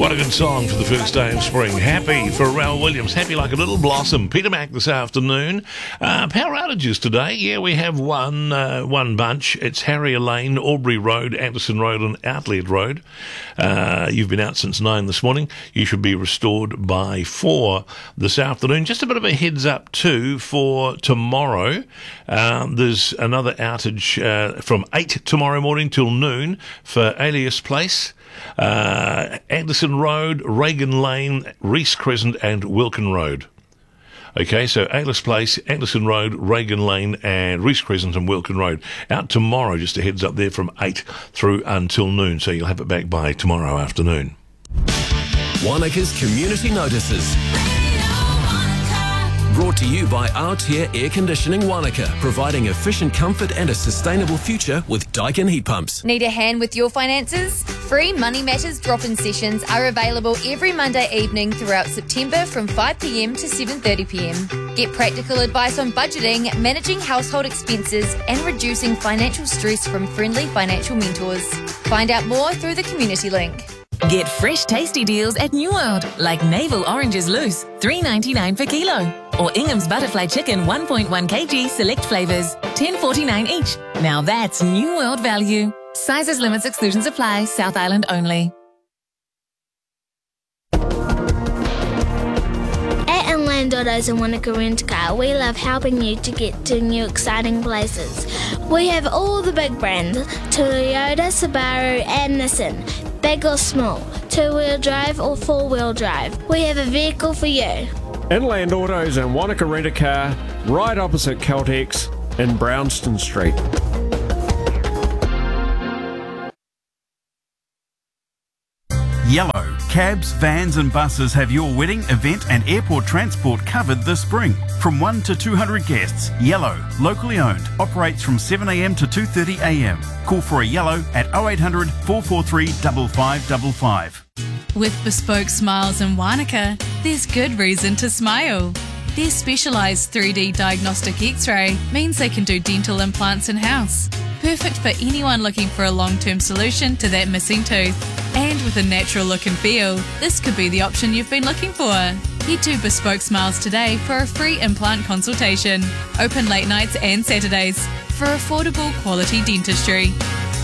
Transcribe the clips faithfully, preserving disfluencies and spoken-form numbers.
What a good song for the first day of spring. Happy for Raoul Williams. Happy like a little blossom. Peter Mac this afternoon. Uh, power outages today. Yeah, we have one uh, one bunch. It's Harrier Lane, Albury Road, Anderson Road and Outlet Road. Uh, you've been out since nine this morning. You should be restored by four this afternoon. Just a bit of a heads up too for tomorrow. Um, there's another outage uh, from eight tomorrow morning till noon for Alias Place. Uh, Anderson Road, Reagan Lane, Reese Crescent and Wilkin Road. Okay, so Alice Place, Anderson Road, Reagan Lane and Reese Crescent and Wilkin Road. Out tomorrow, just a heads up there, from eight through until noon, so you'll have it back by tomorrow afternoon. Wanaka's Community Notices. Brought to you by Altair Air Conditioning Wanaka, providing efficient comfort and a sustainable future with Daikin heat pumps. Need a hand with your finances? Free Money Matters drop-in sessions are available every Monday evening throughout September from five p m to seven thirty p m. Get practical advice on budgeting, managing household expenses and reducing financial stress from friendly financial mentors. Find out more through the community link. Get fresh tasty deals at New World, like Navel Oranges Loose, three ninety-nine per kilo. Or Ingham's Butterfly Chicken one point one kilogram select flavours, ten forty-nine each. Now that's New World value. Sizes, limits, exclusions apply. South Island only. At Inland Autos and Wanaka Rent Car, we love helping you to get to new exciting places. We have all the big brands, Toyota, Subaru and Nissan. Big or small, two-wheel drive or four-wheel drive. We have a vehicle for you. Inland Autos and Wanaka Rent-A-Car, right opposite Caltex in Brownston Street. Yellow. Cabs, vans and buses have your wedding, event and airport transport covered this spring. From one to two hundred guests, Yellow, locally owned, operates from seven a m to two thirty a m. Call for a Yellow at oh eight hundred, four four three, five five five five. With Bespoke Smiles in Wanaka, there's good reason to smile. Their specialised three D diagnostic X-ray means they can do dental implants in-house. Perfect for anyone looking for a long-term solution to that missing tooth. And with a natural look and feel, this could be the option you've been looking for. Head to Bespoke Smiles today for a free implant consultation. Open late nights and Saturdays for affordable quality dentistry.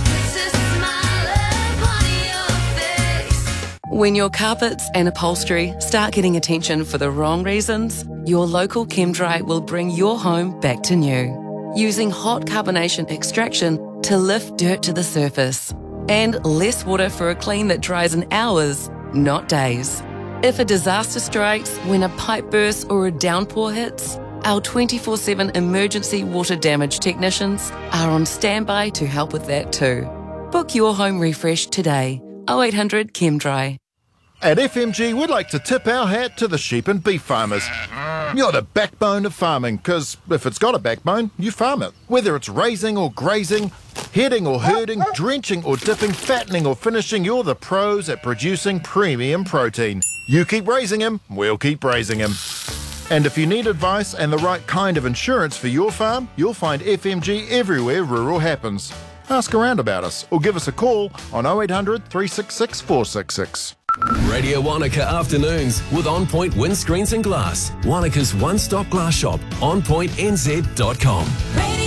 When your carpets and upholstery start getting attention for the wrong reasons, your local ChemDry will bring your home back to new. Using hot carbonation extraction to lift dirt to the surface. And less water for a clean that dries in hours, not days. If a disaster strikes when a pipe bursts or a downpour hits, our twenty-four seven emergency water damage technicians are on standby to help with that too. Book your home refresh today. oh eight hundred ChemDry. At F M G, we'd like to tip our hat to the sheep and beef farmers. You're the backbone of farming, because if it's got a backbone, you farm it. Whether it's raising or grazing, heading or herding, drenching or dipping, fattening or finishing, you're the pros at producing premium protein. You keep raising him, we'll keep raising him. And if you need advice and the right kind of insurance for your farm, you'll find F M G everywhere rural happens. Ask around about us or give us a call on oh eight hundred, three six six, four six six. Radio Wanaka Afternoons with On Point Windscreens and Glass. Wanaka's one-stop glass shop, on point n z dot com.